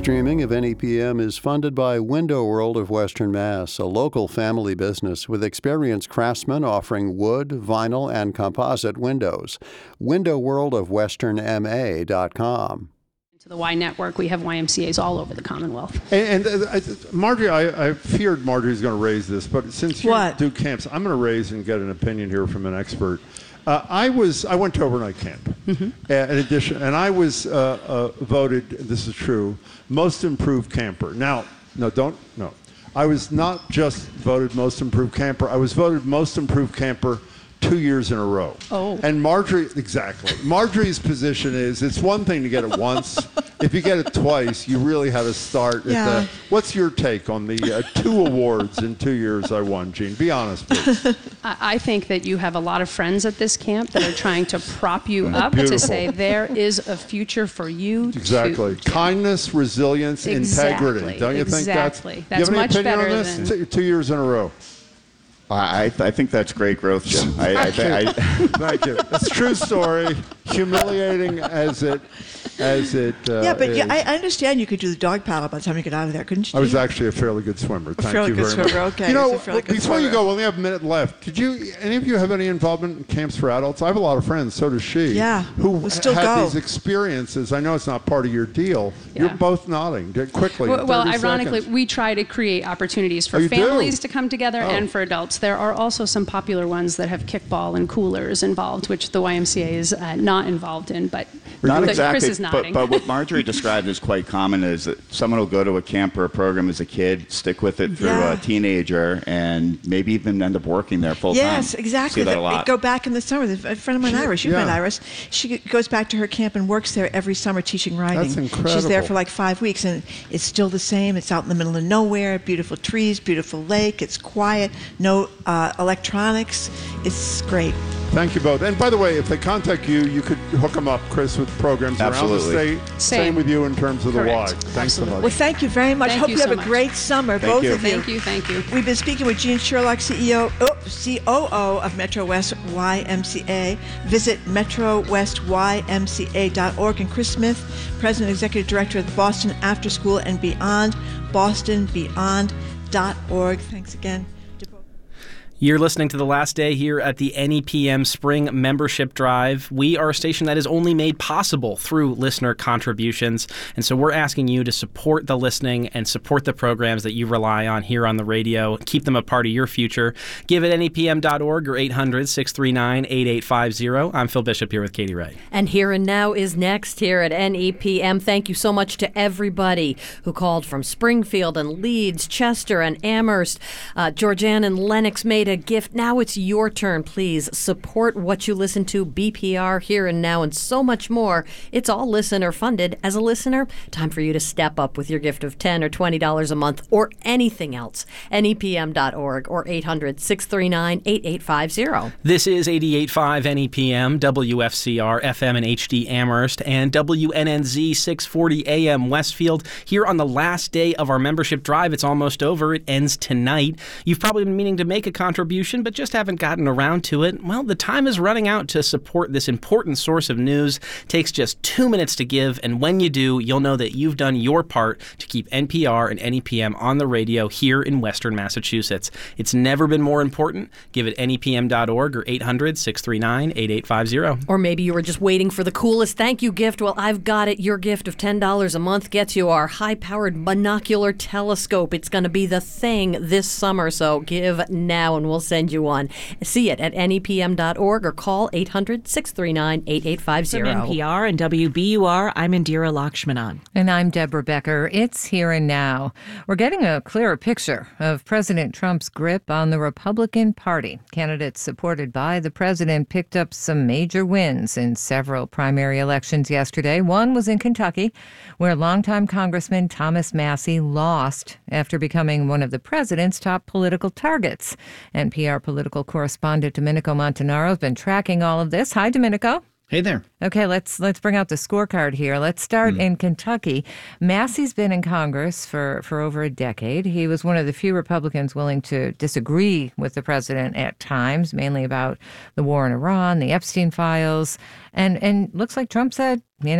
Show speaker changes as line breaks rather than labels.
streaming of NEPM is funded by Window World of Western Mass, a local family business with experienced craftsmen offering wood, vinyl, and composite windows. WindowWorldOfWesternMA.com.
To the Y Network, we have YMCAs all over the Commonwealth.
And Marjorie, I feared Marjorie's going to raise this, but since you do camps, I'm going to raise and get an opinion here from an expert. I went to overnight camp, in addition, and I was voted, this is true, most improved camper. Now, no. I was not just voted most improved camper. I was voted most improved camper 2 years in a row.
Oh.
And Marjorie's position is, it's one thing to get it once. If you get it twice, you really have to start at what's your take on the 2 awards in 2 years I won, Jean? Be honest, please.
I think that you have a lot of friends at this camp that are trying to prop you up to say there is a future for you.
Exactly. Kindness, resilience, integrity. Don't you think that's
That's
you have
much
any opinion
better
on this?
than
2 years in a row.
I think that's great growth, Jim.
Thank you. It's a true story. Humiliating as it is.
I understand you could do the dog paddle by the time you get out of there, couldn't you?
I was actually a fairly good swimmer. Thank you very much.
Okay.
You know, before you go, we only have a minute left. Any of you have any involvement in camps for adults? I have a lot of friends, so does she.
Yeah.
Who
still
had
go.
these experiences. I know it's not part of your deal.
Yeah.
You're both nodding. Quickly.
Well, ironically, we try to create opportunities for families to come together and for adults. There are also some popular ones that have kickball and coolers involved, which the YMCA is not involved in, but
not exactly.
Chris is nodding.
But what Marjorie described is quite common is that someone will go to a camp or a program as a kid, stick with it through a teenager, and maybe even end up working there full time.
Yes, exactly.
See that a lot.
Go back in the summer. A friend of mine, Iris, you've met Iris, she goes back to her camp and works there every summer teaching writing.
That's incredible.
She's there for like 5 weeks, and it's still the same. It's out in the middle of nowhere, beautiful trees, beautiful lake. It's quiet, no electronics. It's great.
Thank you both. And by the way, if they contact you, you could hook them up, Chris, with programs around the state. Same with you in terms of the Y. Thanks so much.
Well, thank you very much. Hope you have a great summer, both of you.
Thank you.
We've been speaking with Jean Sherlock, COO of Metro West YMCA. Visit MetroWestYMCA.org. And Chris Smith, President and Executive Director of Boston After School and Beyond, BostonBeyond.org. Thanks again.
You're listening to The Last Day here at the NEPM Spring Membership Drive. We are a station that is only made possible through listener contributions, and so we're asking you to support the listening and support the programs that you rely on here on the radio. Keep them a part of your future. Give at NEPM.org or 800-639-8850. I'm Phil Bishop here with Katie Wright.
And Here and Now is next here at NEPM. Thank you so much to everybody who called from Springfield and Leeds, Chester and Amherst. Georgianne and Lennox made a gift. Now it's your turn. Please support what you listen to, BPR, Here and Now, and so much more. It's all listener funded. As a listener, time for you to step up with your gift of $10 or $20 a month or anything else. NEPM.org or 800-639-8850.
This is 88.5 NEPM, WFCR, FM and HD Amherst, and WNNZ 640 AM Westfield. Here on the last day of our membership drive, it's almost over. It ends tonight. You've probably been meaning to make a contribution, but just haven't gotten around to it. Well, the time is running out to support this important source of news. It takes just 2 minutes to give, and when you do, you'll know that you've done your part to keep NPR and NEPM on the radio here in Western Massachusetts. It's never been more important. Give it NEPM.org or 800-639-8850.
Or maybe you were just waiting for the coolest thank you gift. Well, I've got it. Your gift of $10 a month gets you our high-powered binocular telescope. It's going to be the thing this summer, so give now and we'll send you one. See it at NEPM.org or call 800-639-8850.
From NPR and WBUR, I'm Indira Lakshmanan.
And I'm Deborah Becker. It's Here and Now. We're getting a clearer picture of President Trump's grip on the Republican Party. Candidates supported by the president picked up some major wins in several primary elections yesterday. One was in Kentucky, where longtime Congressman Thomas Massie lost after becoming one of the president's top political targets. NPR political correspondent Domenico Montanaro has been tracking all of this. Hi, Domenico.
Hey there.
Okay, let's bring out the scorecard here. Let's start in Kentucky. Massie's been in Congress for over a decade. He was one of the few Republicans willing to disagree with the president at times, mainly about the war in Iran, the Epstein files, and looks like Trump said,